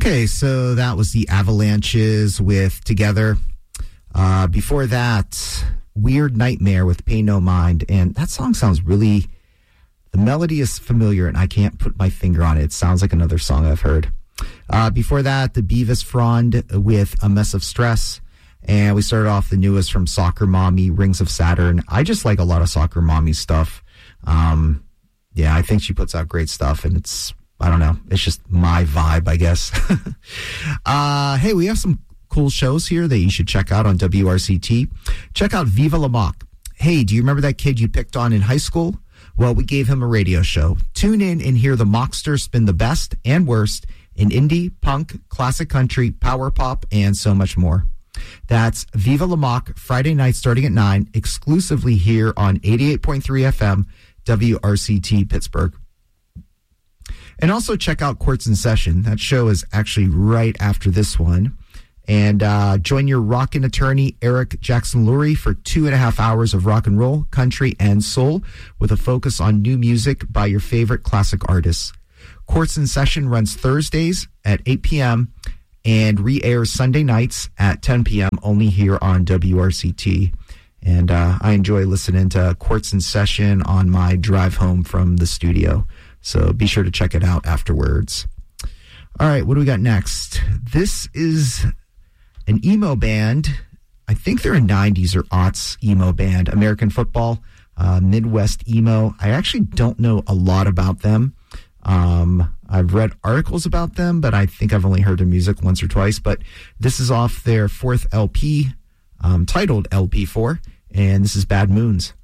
Okay, so that was the Avalanches with Together. Before that, Weird Nightmare with Pay No Mind. And that song sounds really, the melody is familiar and I can't put my finger on it. It sounds like another song I've heard. Before that, the Beavis Frond with A Mess of Stress. And we started off the newest from Soccer Mommy, Rings of Saturn. I just like a lot of Soccer Mommy stuff. Yeah, I think she puts out great stuff, and it's, I don't know, it's just my vibe, I guess. Hey, we have some cool shows here that you should check out on WRCT. Check out Viva La Mock. Hey, do you remember that kid you picked on in high school? Well, we gave him a radio show. Tune in and hear the Mockster spin the best and worst in indie, punk, classic country, power pop, and so much more. That's Viva La Mock, Friday night starting at 9, exclusively here on 88.3 FM, WRCT Pittsburgh. And also check out Quartz in Session. That show is actually right after this one. And join your rockin' attorney, Eric Jackson-Lurie, for 2.5 hours of rock and roll, country, and soul with a focus on new music by your favorite classic artists. Quartz in Session runs Thursdays at 8 p.m. and re-airs Sunday nights at 10 p.m. only here on WRCT. And I enjoy listening to Quartz in Session on my drive home from the studio. So be sure to check it out afterwards. All right, what do we got next? This is an emo band. I think they're a 90s or aughts emo band. American Football, Midwest emo. I actually don't know a lot about them. I've read articles about them, but I think I've only heard their music once or twice. But this is off their fourth LP, titled LP4, and this is Bad Moons.